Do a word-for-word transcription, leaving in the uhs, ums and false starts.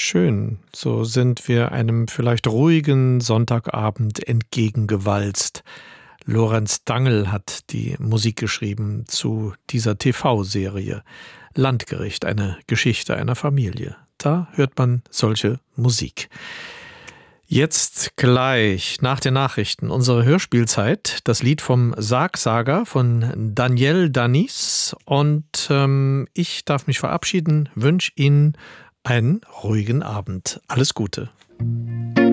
schön. So sind wir einem vielleicht ruhigen Sonntagabend entgegengewalzt. Lorenz Dangl hat die Musik geschrieben zu dieser T V-Serie Landgericht, eine Geschichte einer Familie. Da hört man solche Musik. Jetzt gleich nach den Nachrichten unsere Hörspielzeit, das Lied vom Sargsager von Daniel Danis, und ähm, ich darf mich verabschieden, wünsche Ihnen einen ruhigen Abend. Alles Gute.